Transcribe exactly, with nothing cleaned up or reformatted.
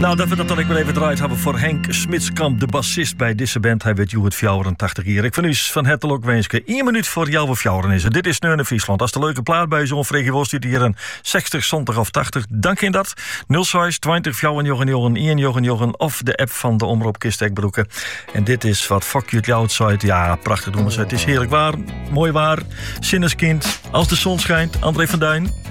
Nou, dat we dat dan ik wel even draait hebben voor Henk Smitskamp, de bassist bij deze band. Hij weet jou het vijfentachtig hier. Ik vind u van het ook wensen. één minuut voor jou of fjouwen is het. Dit is Neun in Friesland. Als de leuke plaat bij zo'n Fregie was, die hier een zestig, zondag of tachtig. Dank in dat. nul zes twintig fjouwen jochen jochen één jochen jochen of de app van de Omroep Kistekbroeken. En dit is wat Fuck You Loud site. Ja, prachtig doen we ze. Het is heerlijk waar, mooi waar. Sinneskind, als de zon schijnt. André van Duin.